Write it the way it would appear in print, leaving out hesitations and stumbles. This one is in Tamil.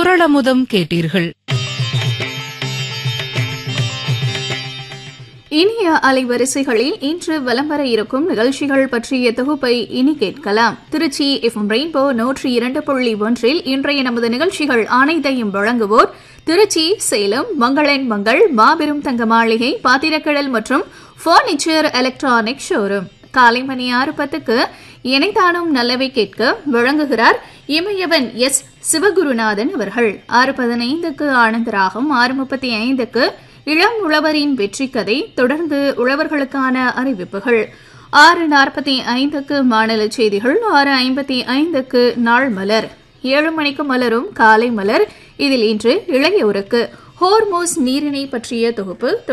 குறளமுதம் கேட்டீர்கள். இனிய அலைவரிசைகளில் இன்று வலம் வர இருக்கும் நிகழ்ச்சிகள் பற்றிய தொகுப்பை இனி கேட்கலாம். திருச்சி FM ரெயின்போ 102.1 இன்றைய நமது நிகழ்ச்சிகள் அனைத்தையும் வழங்குவோர் திருச்சி, சேலம் மங்களன் மங்கள், மாபெரும் தங்க மாளிகை, பாத்திரக்கடல் மற்றும் பர்னிச்சர் எலக்ட்ரானிக் ஷோரூம். காலை மணி 6:10க்கு இணைத்தானும் நல்லவை கேட்க வழங்குகிறார் இமயவன் S. சிவகுருநாதன் அவர்கள். 6:15க்கு ஆனந்தராகம், 6:35க்கு இளம் உழவரின் வெற்றி கதை, தொடர்ந்து உழவர்களுக்கான அறிவிப்புகள், 6:45க்கு மாநில செய்திகள், 6:55க்கு நாள் மலர், 7 மணிக்கு மலரும் காலை மலர். இதில் இன்று இளையோருக்கு ஹோர்மோஸ் நீரிணை பற்றிய தொகுப்பு.